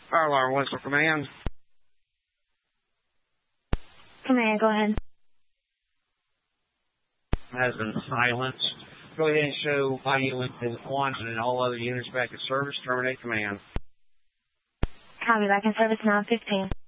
Fire alarm, what's the command? Command, go ahead. Has been silenced. Go ahead and show my unit in Quantum and all other units back in service. Terminate command. Copy, back in service now, 15.